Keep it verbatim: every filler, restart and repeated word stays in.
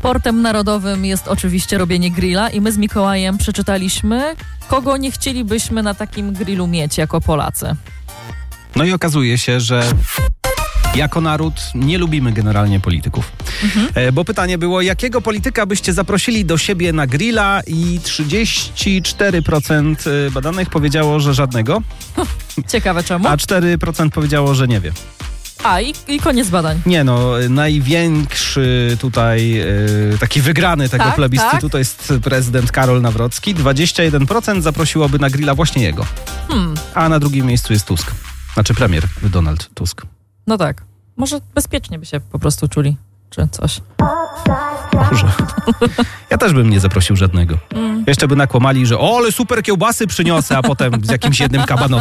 Sportem narodowym jest oczywiście robienie grilla i my z Mikołajem przeczytaliśmy, kogo nie chcielibyśmy na takim grillu mieć jako Polacy. No i okazuje się, że jako naród nie lubimy generalnie polityków. Mhm. E, bo pytanie było, jakiego polityka byście zaprosili do siebie na grilla i trzydzieści cztery procent badanych powiedziało, że żadnego. Ciekawe czemu? A cztery procent powiedziało, że nie wie. A i, i koniec badań. Nie no, największy tutaj e, taki wygrany tego tak, plebiscytu tak? to jest prezydent Karol Nawrocki. dwadzieścia jeden procent zaprosiłoby na grilla właśnie jego. Hmm. A na drugim miejscu jest Tusk. Znaczy premier Donald Tusk. No tak. Może bezpiecznie by się po prostu czuli, czy coś. Może. Ja też bym nie zaprosił żadnego. Mm. Jeszcze by nakłamali, że o, ale super kiełbasy przyniosę, a potem z jakimś jednym kabanosem.